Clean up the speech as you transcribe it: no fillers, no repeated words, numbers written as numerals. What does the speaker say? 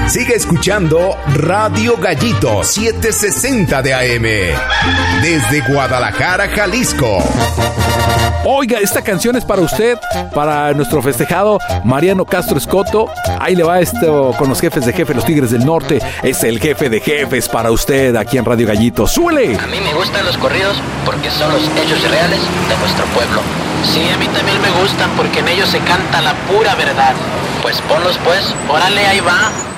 Sigue escuchando Radio Gallito 760 de AM desde Guadalajara, Jalisco. Oiga, esta canción es para usted, para nuestro festejado Mariano Castro Escoto. Ahí le va esto con los jefes de jefe, los Tigres del Norte. Es el jefe de jefes para usted aquí en Radio Gallito. ¡Súbele! A mí me gustan los corridos porque son los hechos reales de nuestro pueblo. Sí, a mí también me gustan porque en ellos se canta la pura verdad. Pues ponlos pues, órale, ahí va.